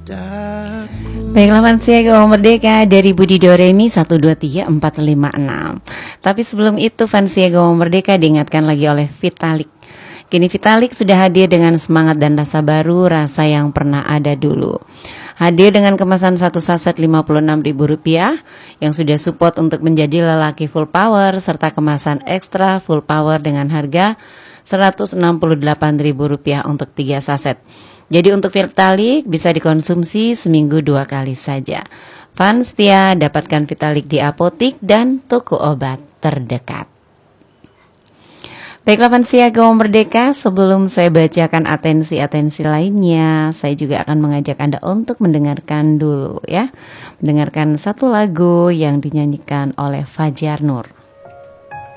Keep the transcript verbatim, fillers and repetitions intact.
Baiklah Fansia Gawang Merdeka dari Budi Doremi satu dua tiga empat lima enam. Tapi sebelum itu Fansia Gawang Merdeka diingatkan lagi oleh Vitalik. Kini Vitalik sudah hadir dengan semangat dan rasa baru, rasa yang pernah ada dulu. Hadir dengan kemasan satu saset lima puluh enam ribu rupiah yang sudah support untuk menjadi lelaki full power, serta kemasan ekstra full power dengan harga seratus enam puluh delapan ribu rupiah untuk tiga saset. Jadi untuk Vitalik bisa dikonsumsi seminggu dua kali saja. Fans setia dapatkan Vitalik di apotik dan toko obat terdekat. Baiklah Fansia Gawang Merdeka, sebelum saya bacakan atensi-atensi lainnya, saya juga akan mengajak Anda untuk mendengarkan dulu ya. Mendengarkan satu lagu yang dinyanyikan oleh Fajar Nur.